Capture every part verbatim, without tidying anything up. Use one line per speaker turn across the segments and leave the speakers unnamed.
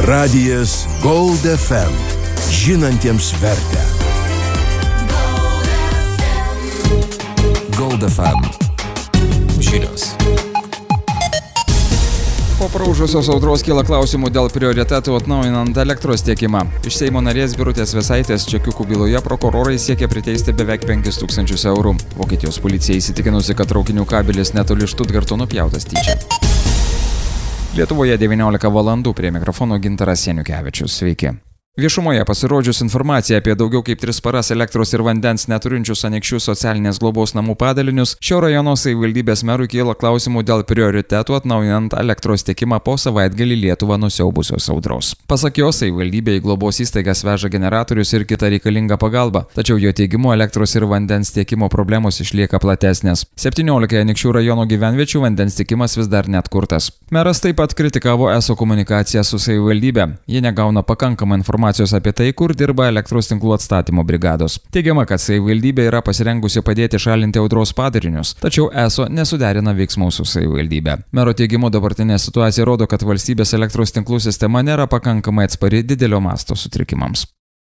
Radijas Gold F M. Žinantiems vertę. Gold F M. Žinios.
Po praūžusios audros kyla klausimų dėl prioritetų atnaujinant elektros tiekimą. Iš Seimo narės Birutės Vėsaitės čekiukų byloje prokurorai siekia priteisti beveik penkis tūkstančius eurų. Vokietijos policija įsitikinusi, kad traukinių kabelis netoli Štutgarto nupjautas tyčia. Lietuvoje devyniolika valandų, prie mikrofono Gintaras Janiukevičius. Sveiki. Viešumoje pasirodžius informacija apie daugiau kaip tris paras elektros ir vandens neturinčius Anykščių socialinės globos namų padalinius, šio rajono savivaldybės merui kyla klausimų dėl prioritetų atnaujinant elektros tiekimą po savaitgalį Lietuvą nusiaubusios audros. Pasak jo, savivaldybė į globos įstaigas veža generatorius ir kitą reikalingą pagalbą, tačiau jo teigimu elektros ir vandens tiekimo problemos išlieka platesnės. septyniolika Anykščių rajono gyvenviečių vandens tiekimas vis dar neatkurtas. Meras taip pat kritikavo ESO komunikaciją su savivaldybė. Jie negauna pakankamai informacijos apie tai, kur dirba elektros tinklų atstatymo brigados. Teigiama, kad savivaldybė yra pasirengusi padėti šalinti audros padarinius, tačiau ESO nesuderina veiksmų su savivaldybė. Mero teigimu, dabartinė situacija rodo, kad valstybės elektros tinklų sistema nėra pakankamai atspari didelio masto sutrikimams.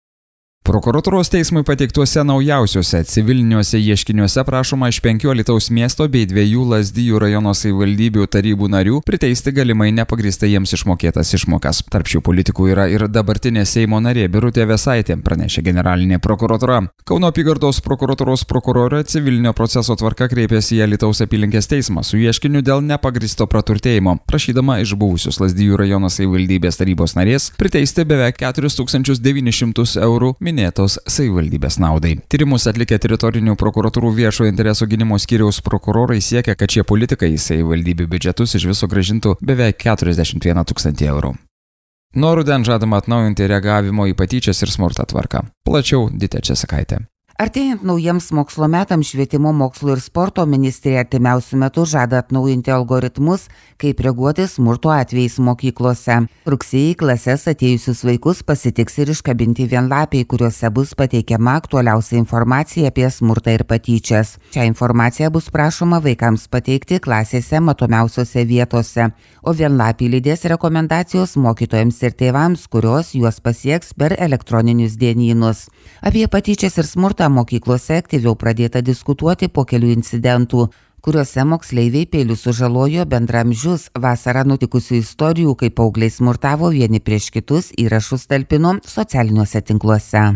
Prokuratūros teismui pateiktuose naujausiuose civiliniuose ieškiniuose prašoma iš penkių Alytaus miesto bei dviejų Lazdijų rajono savivaldybių tarybų narių priteisti galimai nepagrįstai jiems išmokėtas išmokas. Tarp šių politikų yra ir dabartinė Seimo narė Birutė Vėsaitė, pranešė generalinė prokuratūra. Kauno apygardos prokuratūros prokurorė civilinio proceso tvarka kreipėsi į Alytaus apylinkės teismą su ieškiniu dėl nepagrįsto praturtėjimo, prašydama iš buvusios Lazdijų rajono savivaldybės tarybos narės priteisti beveik keturis tūkstančius devynis šimtus eurų minėtos savivaldybės naudai. Tyrimus atlikę teritorinių prokuratūrų viešo interesų gynimo skyriaus prokurorai siekia, kad šie politikai į savivaldybių biudžetus iš viso grąžintų beveik keturiasdešimt vieną tūkstantį eurų. Nuo rudens žadama atnaujinti reagavimo į patyčias ir smurtą tvarką. Plačiau Ditė Česakaitė.
Artėjant naujiems mokslo metams, Švietimo, mokslo ir sporto ministerija artimiausiu metu žada atnaujinti algoritmus, kaip reaguoti smurto atvejais mokyklose. Rugsėjį klases atėjusius vaikus pasitiks ir iškabinti vienlapiai, kuriuose bus pateikiama aktualiausia informacija apie smurtą ir patyčias. Šią informaciją bus prašoma vaikams pateikti klasėse matomiausiose vietose, o vienlapį lydės rekomendacijos mokytojams ir tėvams, kurios juos pasieks per elektroninius dienynus. Apie patyčias ir smurtą mokyklose aktyviau pradėta diskutuoti po kelių incidentų, kuriuose moksleiviai peiliu sužalojo bendramžius. Vasarą nutikusių istorijų, kai paaugliai smurtavo vieni prieš kitus, įrašus talpino socialiniuose tinkluose.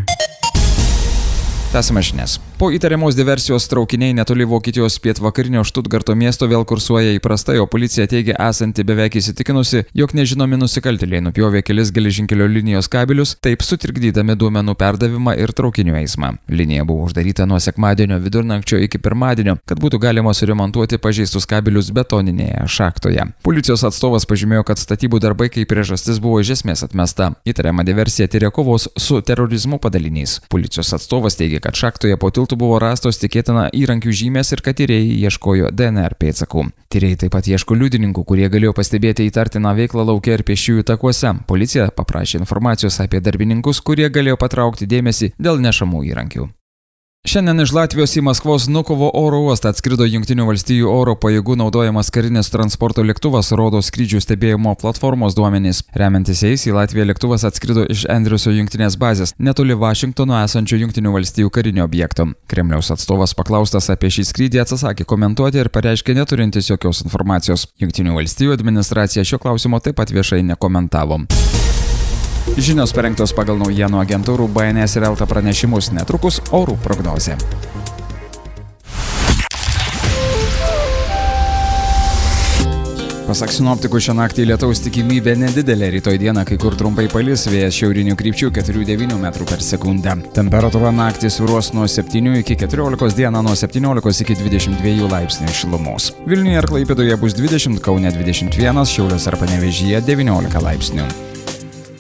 Tęsime žinias. Po įtariamos diversijos traukiniai netoli Vokietijos pietvakarinio Štutgarto miesto vėl kursuoja įprastai, o policija teigia esanti beveik įsitikinusi, jog nežinomi nusikaltėliai nupjovė kelis geležinkelio linijos kabelius, taip sutrikdydami duomenų perdavimą ir traukinių eismą. Linija buvo uždaryta nuo sekmadienio vidurnakčio iki pirmadienio, kad būtų galima suremontuoti pažeistus kabelius betoninėje šachtoje. Policijos atstovas pažymėjo, kad statybų darbai kaip priežastis buvo iš esmės atmesta. Įtariama diversija tyria kovos su terorizmu padalinys. Policijos atstovas teigia, kad šachtoje po tiltų buvo rastos tikėtina įrankių žymės ir kad tyrėjai ieškojo D N R pėdsakų. Tyrėjai taip pat ieško liudininkų, kurie galėjo pastebėti įtartiną veiklą lauke ir pėsčiųjų takuose. Policija paprašė informacijos apie darbininkus, kurie galėjo patraukti dėmesį dėl nešamų įrankių. Šiandien iš Latvijos į Maskvos Vnukovo oro uostą atskrido Jungtinių valstijų oro pajėgų naudojamas karinis transporto lėktuvas, rodo skrydžių stebėjimo platformos duomenys. Remiantis jais, į Latviją lėktuvas atskrido iš Andriuso jungtinės bazės, netoli Vašingtono esančio Jungtinių valstijų karinio objekto. Kremliaus atstovas paklaustas apie šį skrydį atsisakė komentuoti ir pareiškė neturintis jokios informacijos. Jungtinių valstijų administracija šio klausimo taip pat viešai nekomentavo. Žinios parengtos pagal naujienų agentūrų B N S ir Elta pranešimus, netrukus orų prognozė. Pasak sinoptikų, šią naktį lietaus tikimybė nedidelė, rytoj dieną kai kur trumpai palis, vėjas šiaurinių krypčių keturių devynių metrų per sekundę. Temperatūra naktį svyruos nuo septynių iki keturiolikos, dieną nuo septyniolikos iki dvidešimt dviejų laipsnių šilumos. Vilniuje ir Klaipėdoje bus dvidešimt, Kaune dvidešimt vienas, Šiauliuose ir Panevėžyje devyniolika laipsnių.